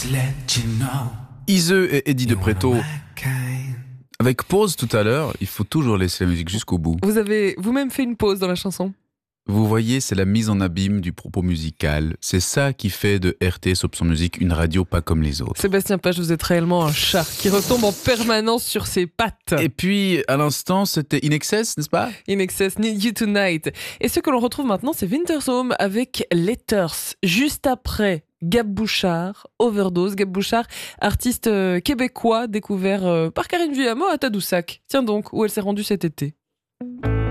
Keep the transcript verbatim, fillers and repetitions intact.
Iseu et Eddie de Pretto. Avec pause tout à l'heure, il faut toujours laisser la musique jusqu'au bout. Vous avez vous-même fait une pause dans la chanson. Vous voyez, c'est la mise en abîme du propos musical. C'est ça qui fait de R T S Option Musique une radio pas comme les autres. Sébastien Page, vous êtes réellement un chat qui retombe en permanence sur ses pattes. Et puis, à l'instant, c'était In Excess, n'est-ce pas ? In Excess, Need You Tonight. Et ce que l'on retrouve maintenant, c'est Winter's Home avec Letters. Juste après, Gab Bouchard, Overdose. Gab Bouchard, artiste euh, québécois découvert euh, par Karine Villamour à Tadoussac. Tiens donc, où elle s'est rendue cet été.